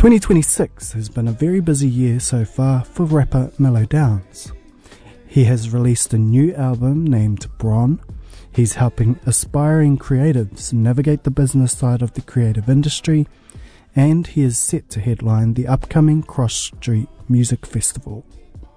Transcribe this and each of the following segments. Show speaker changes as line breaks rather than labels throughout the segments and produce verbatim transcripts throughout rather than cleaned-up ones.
twenty twenty-six has been a very busy year so far for rapper Mellow Downs. He has released a new album named Bron. He's helping aspiring creatives navigate the business side of the creative industry, and he is set to headline the upcoming Cross Street Music Festival.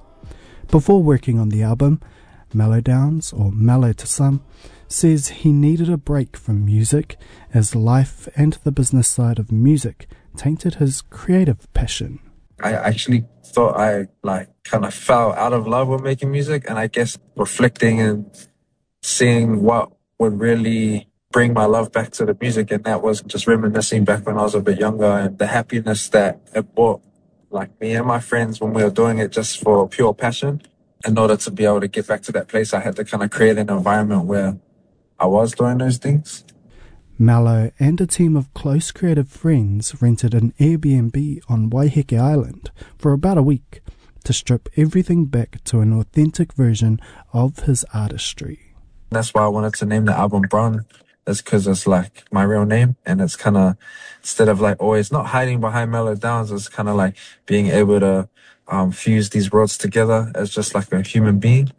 Before working on the album, Mellow Downs, or Mellow to some, says he needed a break from music as life and the business side of music tainted his creative passion.
I actually thought I like kind of fell out of love with making music, and I guess reflecting and seeing what would really bring my love back to the music, and that was just reminiscing back when I was a bit younger and the happiness that it brought like me and my friends when we were doing it just for pure passion. In order to be able to get back to that place, I had to kind of create an environment where I was doing those things.
Mellow and a team of close creative friends rented an Airbnb on Waiheke Island for about a week to strip everything back to an authentic version of his artistry.
That's why I wanted to name the album Bron, is because it's like my real name, and it's kind of, instead of like always not hiding behind Mellow Downs, it's kind of like being able to um, fuse these worlds together as just like a human being.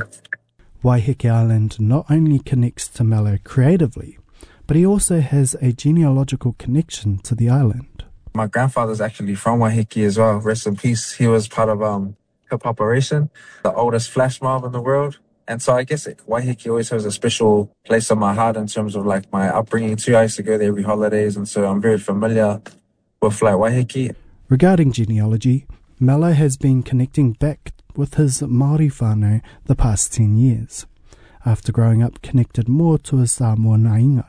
Waiheke Island not only connects to Mellow creatively, but he also has a genealogical connection to the island.
My grandfather's actually from Waiheke as well. Rest in peace. He was part of um, Hip Operation, the oldest flash mob in the world. And so I guess it, Waiheke always has a special place in my heart in terms of like my upbringing too. I used to go there every holidays, and so I'm very familiar with like Waiheke.
Regarding genealogy, Mellow has been connecting back with his Māori whānau the past ten years, after growing up connected more to his Samoa nainga.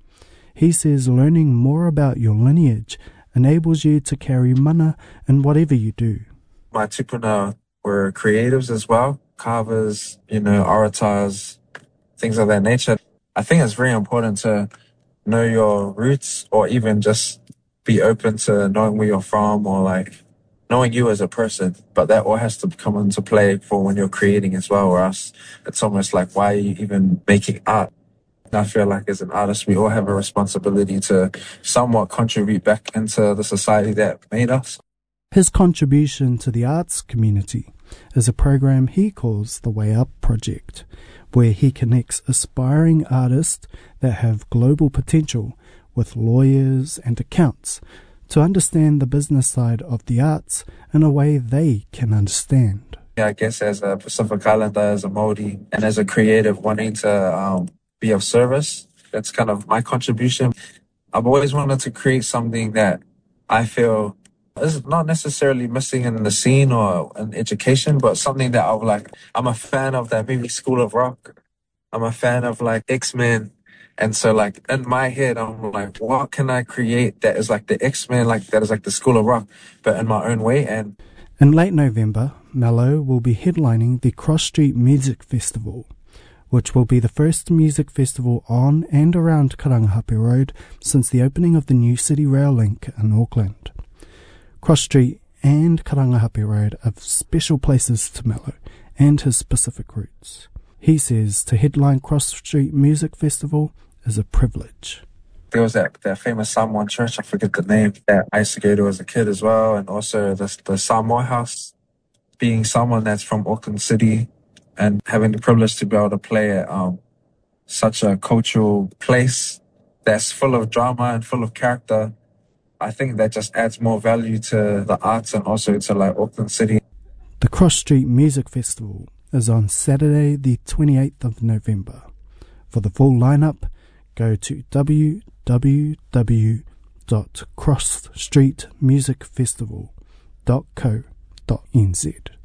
He says learning more about your lineage enables you to carry mana in whatever you do.
My tupuna were creatives as well, carvers, you know, orators, things of that nature. I think it's very important to know your roots, or even just be open to knowing where you're from, or like knowing you as a person. But that all has to come into play for when you're creating as well, or else it's almost like, why are you even making art? I feel like as an artist, we all have a responsibility to somewhat contribute back into the society that made us.
His contribution to the arts community is a program he calls the Way Up Project, where he connects aspiring artists that have global potential with lawyers and accountants to understand the business side of the arts in a way they can understand.
Yeah, I guess as a Pacific Islander, as a Māori, and as a creative wanting to um, be of service, that's kind of my contribution. I've always wanted to create something that I feel is not necessarily missing in the scene or in education, but something that I'm like, I'm a fan of that movie School of Rock. I'm a fan of like X-Men. And so like in my head, I'm like, what can I create that is like the X-Men, like that is like the School of Rock, but in my own way. And
in late November, Mellow will be headlining the Cross Street Music Festival, which will be the first music festival on and around Karangahape Road since the opening of the new City Rail link in Auckland. Cross Street and Karangahape Road are special places to Mellow and his Pacific roots. He says to headline Cross Street Music Festival is a privilege.
There was that, that famous Samoan church, I forget the name, that I used to go to as a kid as well, and also the, the Samoa House. Being someone that's from Auckland City and having the privilege to be able to play at um, such a cultural place that's full of drama and full of character, I think that just adds more value to the arts and also to like Auckland City.
The Cross Street Music Festival is on Saturday the twenty-eighth of November. For the full lineup, go to w w w dot cross street music festival dot co dot n z.